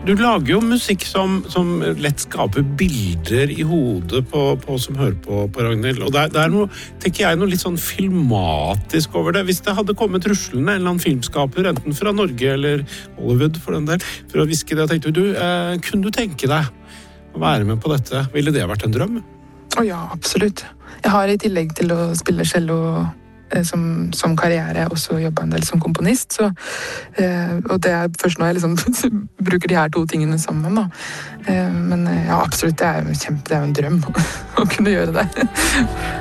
Du lager jo musikk som lett skaper bilder i hodet på som hører på Ragnhild, og det noe, tenker jeg, noe litt sånn filmatisk over det. Hvis det hadde kommet ruslende en eller annen filmskaper, enten fra Norge eller Hollywood for den del, for å viske det, og tenkte du, kunne du tenke deg å være med på dette? Ville det vært en drøm? Ja, absolutt. Jeg har i tillegg til å spille cello som karriere også jobbet en del som komponist, så, og det først nå jeg liksom bruker de her to tingene sammen da. Men ja, absolutt, det er jo en drøm å kunne gjøre det.